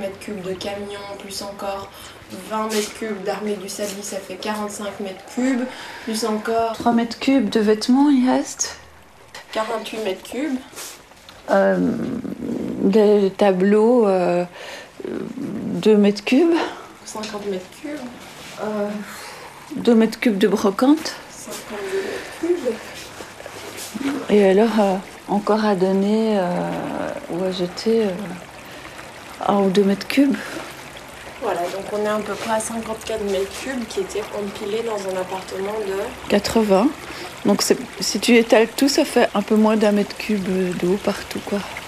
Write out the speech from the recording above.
mètres cubes de camion, plus encore 20 mètres cubes d'armée du sabis, ça fait 45 mètres cubes, plus encore 3 mètres cubes de vêtements, il reste 48 mètres cubes. Des tableaux, 2 mètres cubes. 50 mètres cubes. 2 mètres cubes de brocante. 52 mètres cubes. Et alors, encore à donner ou à jeter 1 ou 2 mètres cubes. Voilà, donc on est à peu près à 54 mètres cubes qui étaient empilés dans un appartement de 80. Donc si tu étales tout, ça fait un peu moins d'1 mètre cube d'eau partout, quoi.